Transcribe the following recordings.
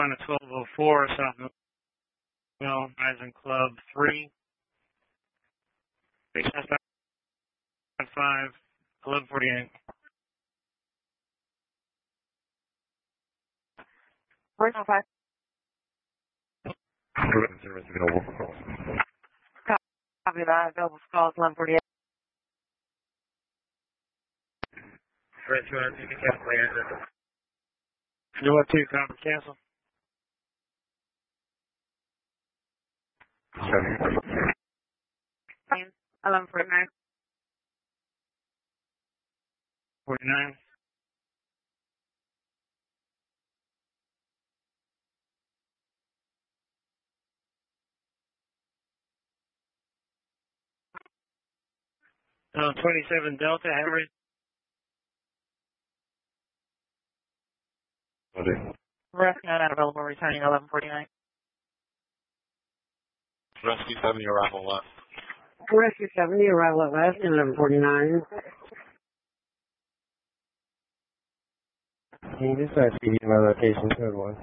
respond to 1204 South Mill, Rising Club 3. Suspect 5, 1148. Original 5. Service available. Copy that. Available calls 1148. Right, you want to cancel later? You want to copy cancel? 1149. 49. Oh, 27 Delta, Henry. Rescue not available, returning 1149. Rescue 70, arrival left. Rescue 70, arrival at last, 1149. Can you just give me my location, code 1?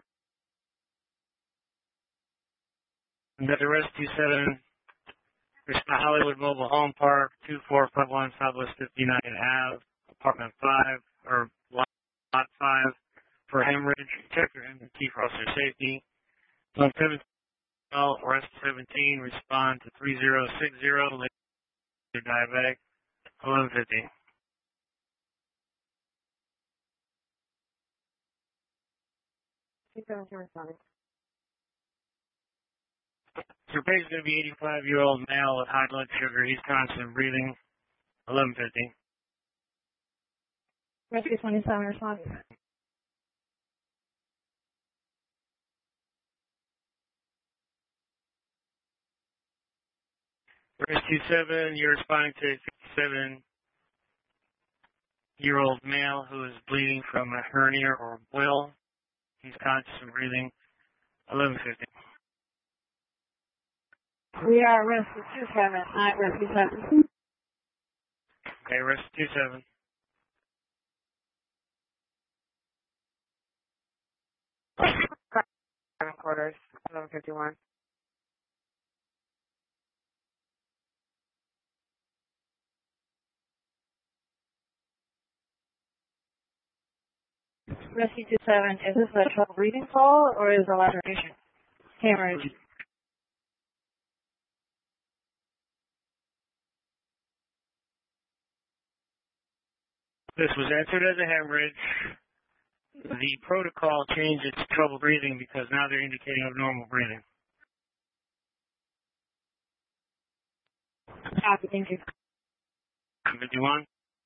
Got the Rescue 7. Respond Hollywood Mobile Home Park, 2451 Southwest 59 Ave, Apartment 5, or Lot 5, for hemorrhage. Check your MT for officer safety. 17, Rescue 17, respond to 3060, later diabetic, 1150. Your patient's going to be 85-year-old male with high blood sugar. He's constant breathing, 1150. Rescue 27, respond. Rescue 7, you're responding to a 57-year-old male who is bleeding from a hernia or boil. He's conscious and breathing, 1150. We are Rescue 27, not Rescue 7. Okay, Rescue 7. Quarters, 1151. Rescue 27, is this a trouble breathing call or is it a laceration? Hemorrhage. This was answered as a hemorrhage. The protocol changed its trouble breathing because now they're indicating abnormal breathing. Copy, thank you. 51.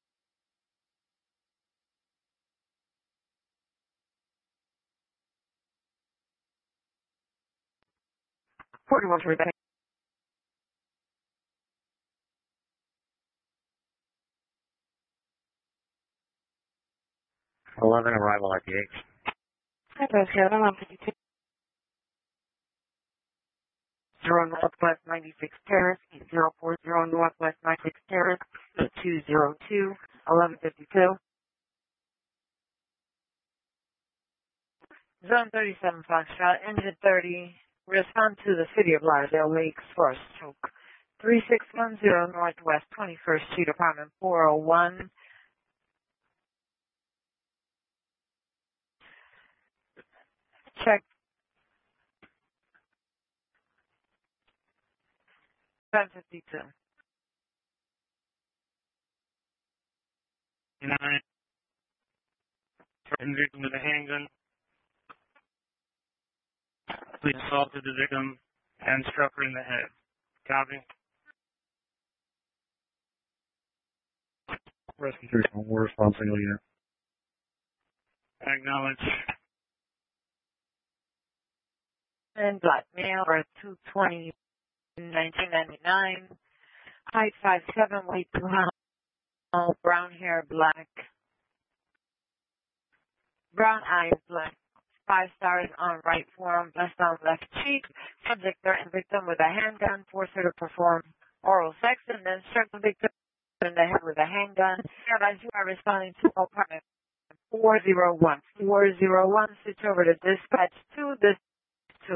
Portable for that. 11, arrival at the H. That's good, 1152. 0 Northwest 96 Terrace, 8040 Northwest 96 Terrace, 202, 1152. Zone 37 Foxtrot, engine 30, respond to the City of Lauderdale Lakes for a stroke. 3610 Northwest 21st Street, apartment 401. Check 1052. 9. Threatened victim with a handgun. Police assaulted the victim and struck her in the head. Copy. Rescue 3, we're responding single unit. Acknowledge. And black male, birth 2/20, 1999. Height 5'7", weight 200. Brown hair, black. Brown eyes, black. 5 stars on right forearm, left on left cheek. Subject threatened victim with a handgun, forced her to perform oral sex, and then struck the victim in the head with a handgun. As you are responding to apartment 401. 401, switch over to dispatch 2, this 2.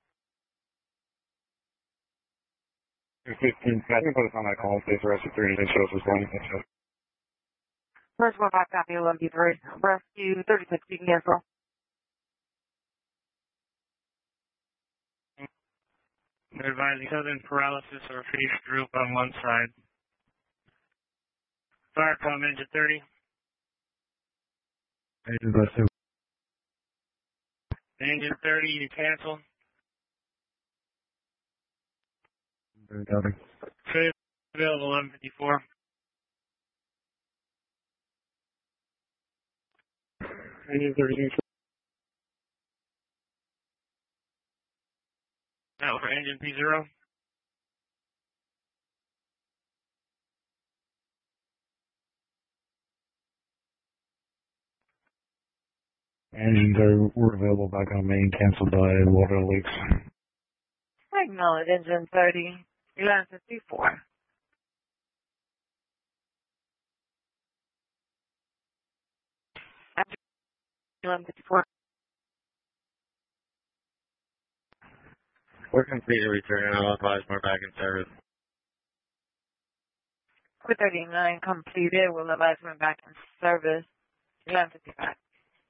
15, I think put us on that call, please, rescue 3, and shows us going. First one back, copy 11B3. Rescue 36, you can cancel. They're advising sudden paralysis or face droop on one side. Fire com engine 30. Engine bus 2. Engine 30, you cancel. Very copy. Trade available 1154. Engine 30, Now for engine P0. Engines were available back on main, canceled by water leaks. Acknowledge engine 30, 1154. After 1154. We're complete to return and I'll advise more back in service. Quick 39 completed. We'll advise when back in service. 1155.